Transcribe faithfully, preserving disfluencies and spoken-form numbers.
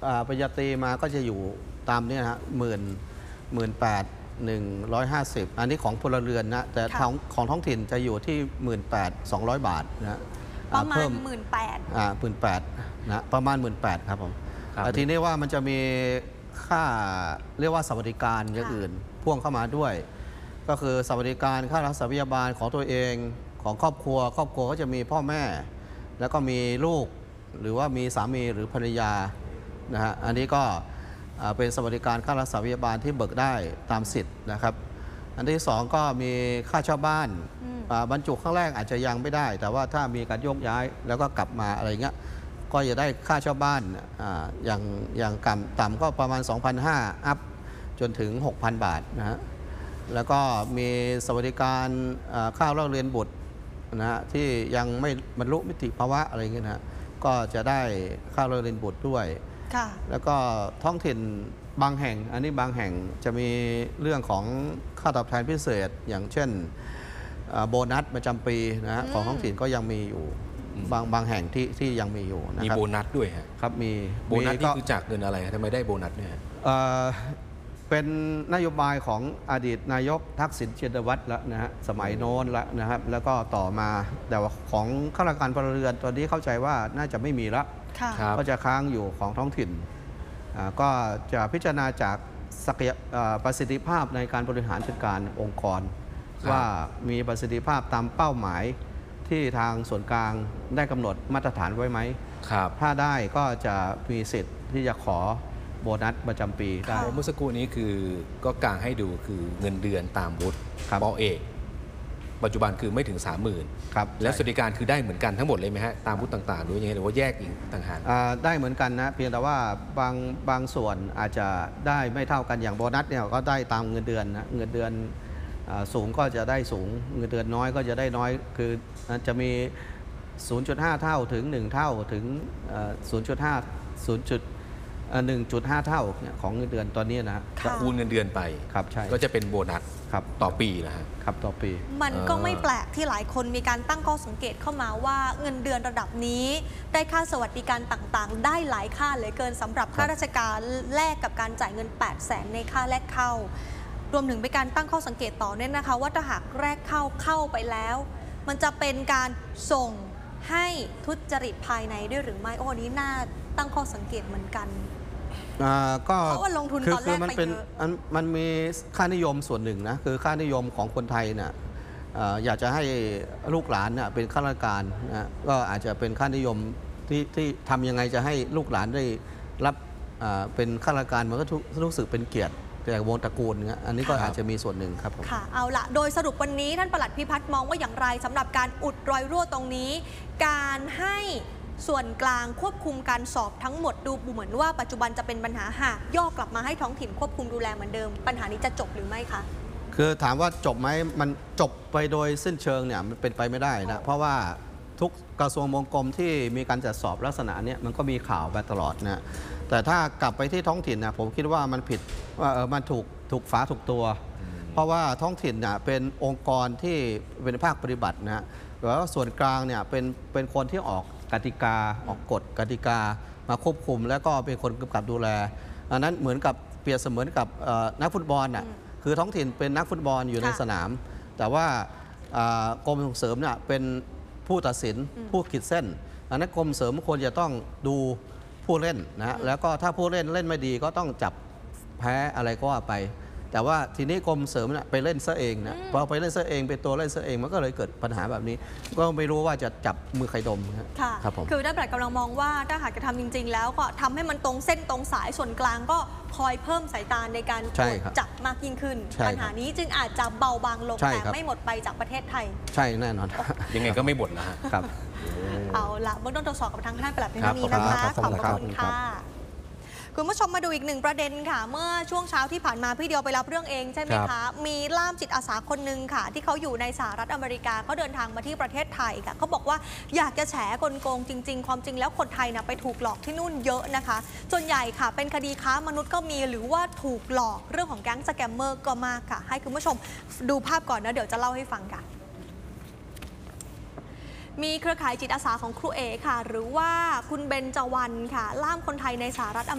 ปริญญาตรีมาก็จะอยู่ตามนี้นะฮะหมื่นหมื่นแปดหนึ่งร้อยห้าสิบอันนี้ของพลเรือนนะแต่ของของท้องถิ่นจะอยู่ที่หมื่นแปดสองร้อยบาทนะประมาณหมื่นแปดอ่าหมื่นแปดนะประมาณหมื่นแปดครับผมทีนี้ว่ามันจะมีค่าเรียกว่าสวัสดิการอย่างอื่นพ่วงเข้ามาด้วยก็คือสวัสดิการค่ารักษาพยาบาลของตัวเองของครอบครัวครอบครัวก็จะมีพ่อแม่แล้วก็มีลูกหรือว่ามีสามีหรือภรรยานะฮะอันนี้ก็เป็นสวัสดิการค่ารักษาพยาบาลที่เบิกได้ตามสิทธิ์นะครับอันที่สองก็มีค่าเช่าบ้านบรรจุครั้งแรกอาจจะยังไม่ได้แต่ว่าถ้ามีการโยกย้ายแล้วก็กลับมาอะไรเงี้ยก็จะได้ค่าเช่าบ้านอย่างอย่างต่ำก็ประมาณ สองพันห้าร้อย อัพจนถึง หกพัน บาทนะฮะแล้วก็มีสวัสดิการค่าเล่าเรียนบุตรนะฮะที่ยังไม่บรรลุนิติภาวะอะไรเงี้ยนะก็จะได้ค่าเล่าเรียนบุตรด้วยแล้วก็ท้องถิ่นบางแห่งอันนี้บางแห่งจะมีเรื่องของค่าตอบแทนพิเศษอย่างเช่นโบนัสประจำปีนะฮะของท้องถิ่นก็ยังมีอยู่บางบางแห่งที่ที่ยังมีอยู่นะครับมีโบนัสด้วยครับมีโบนัสนี่คือจากเงินอะไรทำไมได้โบนัสเนี่ยเป็นนโยบายของอดีตนายกทักษิณชินวัตรแล้วนะฮะสมัยโน้นแล้วนะครับแล้วก็ต่อมาแต่ว่าของข้าราชการพลเรือนตอนนี้เข้าใจว่าน่าจะไม่มีแล้วก็จะค้างอยู่ของท้องถิ่นก็จะพิจารณาจากศักยประสิทธิภาพในการบริหารจัดการองค์กรว่ามีประสิทธิภาพตามเป้าหมายที่ทางส่วนกลางได้กำหนดมาตรฐานไว้ไหมถ้าได้ก็จะมีสิทธิ์ที่จะขอโบนัสประจำปีได้เมื่อสักครู่นี้คือก็กางให้ดูคือเงินเดือนตามวุฒิป.เอกปัจจุบันคือไม่ถึง สามหมื่น ครับและสวัสดิการคือได้เหมือนกันทั้งหมดเลยไหมฮะตามวุฒิต่างๆหรือยังไงหรือว่าแยกอีกต่างหากได้เหมือนกันนะเพียงแต่ว่าบางบางส่วนอาจจะได้ไม่เท่ากันอย่างโบนัสเนี่ยก็ได้ตามเงินเดือนนะเงินเดือนสูงก็จะได้สูงเงินเดือนน้อยก็จะได้น้อยคือจะมี ศูนย์จุดห้า เท่าถึงหนึ่งเท่าถึง ศูนย์จุดห้า ศูนย์ หนึ่งจุดห้า เท่าของเงินเดือนตอนนี้นะคูณเงินเดือนไปครับใช่ก็จะเป็นโบนัสครับต่อปีนะฮะครับต่อปีมันก็ไม่แปลกที่หลายคนมีการตั้งข้อสังเกตเข้ามาว่าเงินเดือนระดับนี้ได้ค่าสวัสดิการต่างๆได้หลายค่าเหลือเกินสำหรับข้าราชการแลกกับการจ่ายเงินแปดแสนในค่าแรกเข้ารวมถึงเป็นการตั้งข้อสังเกตต่อเนี่ยนะคะว่าถ้าหากแรกเข้าเข้าไปแล้วมันจะเป็นการส่งให้ทุจริตภายในด้วยหรือไม่โอ้นี้น่าตั้งข้อสังเกตเหมือนกันก็เพราะว่าลงทุนตอนแรกไปเยอะมันมีค่านิยมส่วนหนึ่งนะคือค่านิยมของคนไทยเนี่ยอยากจะให้ลูกหลานเนี่ยเป็นข้าราชการนะก็อาจจะเป็นค่านิยมที่ที่ทำยังไงจะให้ลูกหลานได้รับเป็นข้าราชการมันก็รู้สึกเป็นเกียรติแต่วงตระกูลเนี่ยอันนี้ก็อาจจะมีส่วนหนึ่งครับผมค่ะเอาละโดยสรุปวันนี้ท่านปลัดพิพัฒน์มองว่าอย่างไรสำหรับการอุดรอยรั่วตรงนี้การให้ส่วนกลางควบคุมการสอบทั้งหมดดูเหมือนว่าปัจจุบันจะเป็นปัญหาหากย่อกลับมาให้ท้องถิ่นควบคุมดูแลเหมือนเดิมปัญหานี้จะจบหรือไม่คะคือถามว่าจบไหมมันจบไปโดยสิ้นเชิงเนี่ยมันเป็นไปไม่ได้นะเพราะว่าทุกกระทรวงวงกรมที่มีการจัดสอบลักษณะนี้มันก็มีข่าวมาตลอดนะแต่ถ้ากลับไปที่ท้องถิ่นนะผมคิดว่ามันผิดว่าเออมันถูกถูกฝาถูกตัว เพราะว่าท้องถิ่นเนี่ยเป็นองค์กรที่เป็นภาคปฏิบัตินะแล้วส่วนกลางเนี่ยเป็นเป็นคนที่ออกกติกาออกกฎกติกามาควบคุมแล้วก็เป็นคนกำกับดูแลอันนั้นเหมือนกับเปรียบเสมือนกับนักฟุตบอลน่ะคือท้องถิ่นเป็นนักฟุตบอลอยู่ในสนามแต่ว่ากรมส่งเสริมเนี่ยเป็นผู้ตัดสินผู้ขีดเส้นอันนั้นกรมเสริมควรจะต้องดูผู้เล่นนะแล้วก็ถ้าผู้เล่นเล่นไม่ดีก็ต้องจับแพ้อะไรก็ว่าไปแต่ว่าทีนี้กรมเสริมเนี่ยไปเล่นซะเองนะพอไปเล่นซะเองเป็นตัวเล่นซะเองมันก็เลยเกิดปัญหาแบบนี้ก็ไม่รู้ว่าจะจับมือใครดมครับผมคือด้านปลัดกำลังมองว่าถ้าหากจะทำจริงๆแล้วก็ทำให้มันตรงเส้นตรงสายส่วนกลางก็คอยเพิ่มสายตาในการตรวจจับมากยิ่งขึ้นปัญหานี้จึงอาจจะเบาบางลงแต่ไม่หมดไปจากประเทศไทยใช่แน่นอนยังไงก็ไม่หมดนะครับเอาละเบื้องต้นตรวจสอบกับทางท่านปลัดในเรื่องนี้นะคะขอบคุณค่ะคุณผู้ชมมาดูอีกหนึ่งประเด็นค่ะเมื่อช่วงเช้าที่ผ่านมาพี่เดียวไปรับเรื่องเองใช่ไหมคะมีล่ามจิตอาสาคนหนึ่งค่ะที่เขาอยู่ในสหรัฐอเมริกาเขาเดินทางมาที่ประเทศไทยค่ะเขาบอกว่าอยากจะแฉกลโกงจริงๆความจริงแล้วคนไทยนะไปถูกหลอกที่นู่นเยอะนะคะส่วนใหญ่ค่ะเป็นคดีค้ามนุษย์ก็มีหรือว่าถูกหลอกเรื่องของแก๊งสแกมเมอร์ก็มากค่ะให้คุณผู้ชมดูภาพก่อนนะเดี๋ยวจะเล่าให้ฟังกันมีเครือข่ายจิตอาสาของครูเอค่ะหรือว่าคุณเบญจวรรณค่ะล่ามคนไทยในสหรัฐ